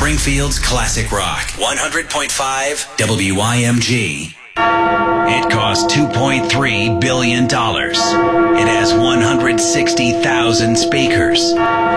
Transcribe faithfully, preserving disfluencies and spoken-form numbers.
Springfield's classic rock. one hundred point five W I M G. It costs two point three billion dollars. It has one hundred sixty thousand speakers.